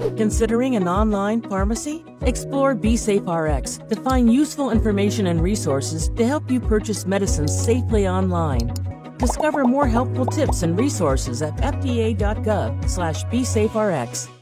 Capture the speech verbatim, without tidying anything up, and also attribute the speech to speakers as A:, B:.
A: Considering an online pharmacy? Explore BeSafeRx to find useful information and resources to help you purchase medicines safely online. Discover more helpful tips and resources at f d a dot gov slash BeSafeRx.